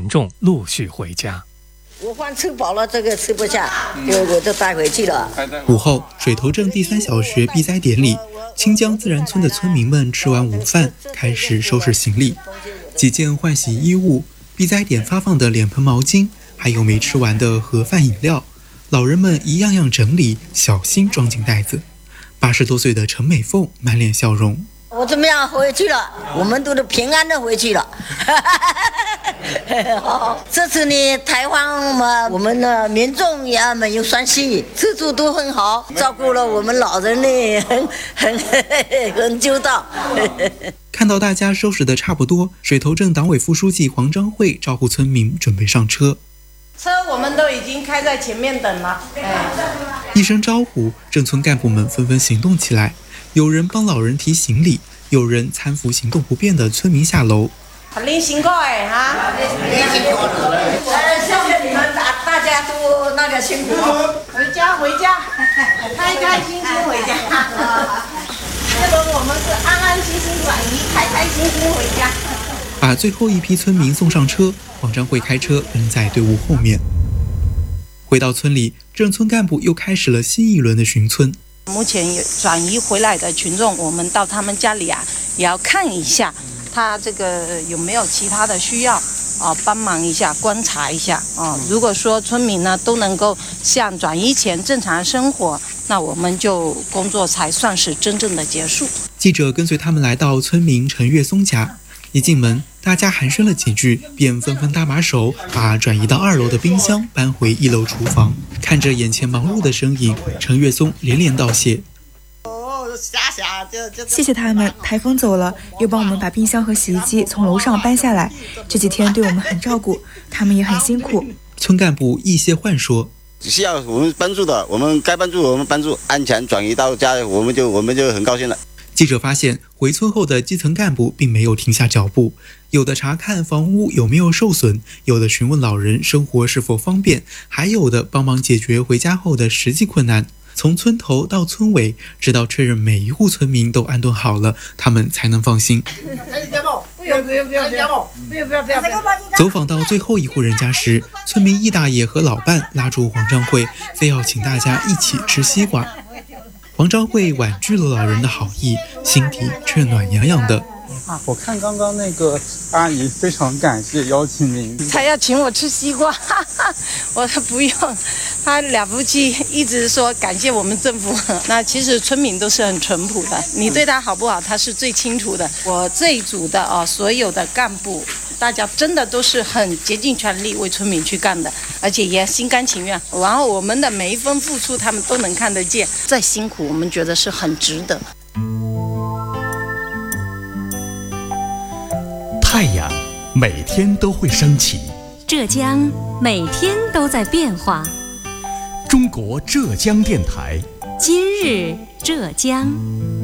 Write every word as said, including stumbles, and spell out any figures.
民众陆续回家。 午饭吃饱了，这个吃不下，就我就带回去了。 午后，水头镇第三小学闭斋典礼，清江自然村的村民们吃完午饭，开始收拾行李。几件换洗衣物，闭斋点发放的脸盆毛巾，还有没吃完的盒饭饮料，老人们一样样整理，小心装进袋子。八十多岁的陈美凤满脸笑容。 我怎么样回去了？我们都是平安的回去了。好，这次呢，台湾嘛，我们的民众也没有关系，自助都很好，照顾了我们老人呢，很很很周到。 看到大家收拾的差不多，水头镇党委副书记黄章慧招呼村民准备上车。 车我们都已经开在前面等了。哎， 一声招呼，镇村干部们纷纷行动起来。有人帮老人提行李，有人搀扶行动不便的村民下楼。 您辛苦哎哈！ 您辛苦了，谢谢你们大大家都那个辛苦。 回家回家，开开心心回家。这个我们是安安心心转移，开开心心回家。 把最后一批村民送上车，黄章慧开车跟在队伍后面。回到村里，镇村干部又开始了新一轮的巡村。 目前转移回来的群众，我们到他们家里啊，也要看一下他这个有没有其他的需要啊，帮忙一下，观察一下啊。如果说村民呢都能够像转移前正常生活，那我们就工作才算是真正的结束。 记者跟随他们来到村民陈月松家，一进门，大家寒暄了几句，便纷纷搭把手，把转移到二楼的冰箱搬回一楼厨房。看着眼前忙碌的身影，陈月松连连道谢。 谢谢他们，台风走了，又帮我们把冰箱和洗衣机从楼上搬下来，这几天对我们很照顾，他们也很辛苦。 村干部易谢焕说：“ 需要我们帮助的，我们该帮助我们帮助，安全转移到家，我们就我们就很高兴了。” 记者发现，回村后的基层干部并没有停下脚步，有的查看房屋有没有受损，有的询问老人生活是否方便，还有的帮忙解决回家后的实际困难。从村头到村尾，直到确认每一户村民都安顿好了，他们才能放心。走访到最后一户人家时，村民易大爷和老伴拉住黄章慧，非要请大家一起吃西瓜。黄章慧婉拒了老人的好意，心底却暖洋洋的。 我看刚刚那个阿姨非常感谢邀请您， 她要请我吃西瓜，哈哈，我说不用，她了不起，一直说感谢我们政府。那其实村民都是很淳朴的，你对他好不好，他是最清楚的。我这一组的啊，所有的干部，大家真的都是很竭尽全力为村民去干的，而且也心甘情愿。然后我们的每一分付出，他们都能看得见，再辛苦，我们觉得是很值得。 太阳每天都会升起， 浙江每天都在变化。 中国浙江电台， 今日浙江。